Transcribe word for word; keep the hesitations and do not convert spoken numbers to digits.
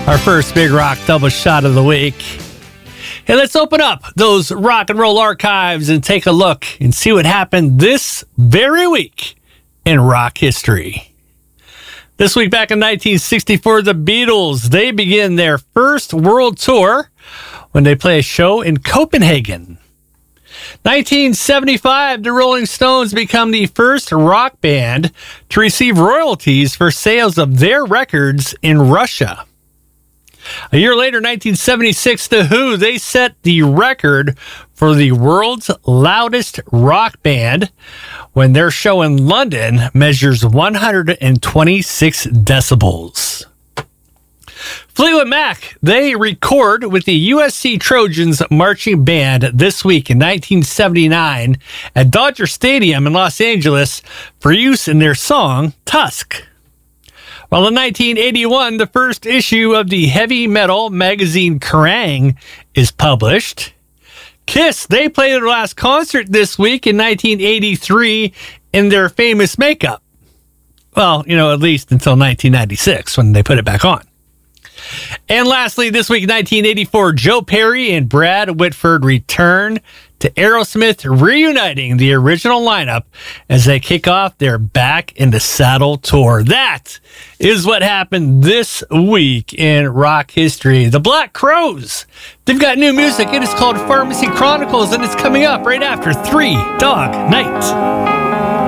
Our first Big Rock double shot of the week. Hey, let's open up those rock and roll archives and take a look and see what happened this very week in rock history. This week back in nineteen sixty-four, the Beatles, they begin their first world tour when they play a show in Copenhagen. nineteen seventy-five, the Rolling Stones become the first rock band to receive royalties for sales of their records in Russia. A year later, nineteen seventy-six, The Who, they set the record for the world's loudest rock band when their show in London measures one hundred twenty-six decibels. Fleetwood Mac, they record with the U S C Trojans Marching Band this week in nineteen seventy-nine at Dodger Stadium in Los Angeles for use in their song, Tusk. While in nineteen eighty-one, the first issue of the heavy metal magazine Kerrang! Is published. Kiss, they played their last concert this week in nineteen eighty-three in their famous makeup. Well, you know, at least until nineteen ninety-six when they put it back on. And lastly, this week in nineteen eighty-four, Joe Perry and Brad Whitford return to Aerosmith, reuniting the original lineup as they kick off their Back in the Saddle tour. That is what happened this week in rock history. The Black Crowes, they've got new music. It is called Pharmacy Chronicles, and it's coming up right after Three Dog Night.